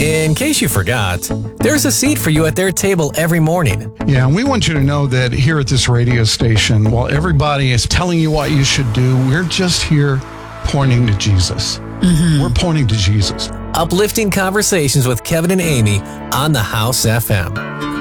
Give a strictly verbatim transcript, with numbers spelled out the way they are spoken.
In case you forgot, there's a seat for you at their table every morning. Yeah, and we want you to know that here at this radio station, while everybody is telling you what you should do, we're just here pointing to Jesus. Mm-hmm. We're pointing to Jesus. Uplifting conversations with Kevin and Amy on the House F M.